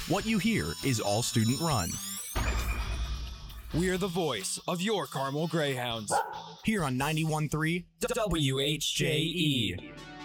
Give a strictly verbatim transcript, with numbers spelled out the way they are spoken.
What you hear is all student run. We are the voice of your Carmel Greyhounds. Here on ninety-one point three W H J E.